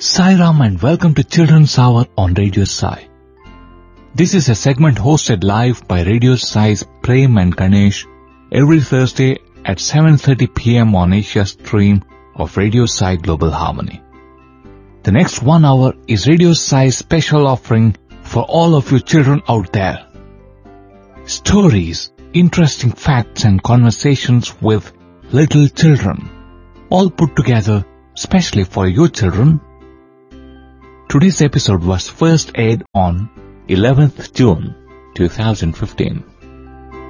Sai Ram and welcome to Children's Hour on Radio Sai. This is a segment hosted live by Radio Sai's Prem and Ganesh every Thursday at 7:30 p.m. on Asia stream of Radio Sai Global Harmony. The next 1 hour is Radio Sai's special offering for all of you children out there. Stories, interesting facts and conversations with little children, all put together specially for you children. Today's episode was first aired on 11th June 2015.